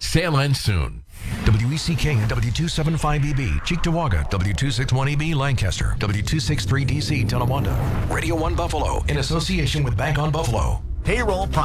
Sail ends soon. WECK and W275EB, Cheektowaga, W261EB, Lancaster, W263DC, Tonawanda. Radio 1 Buffalo, in association with Bank on Buffalo. Payroll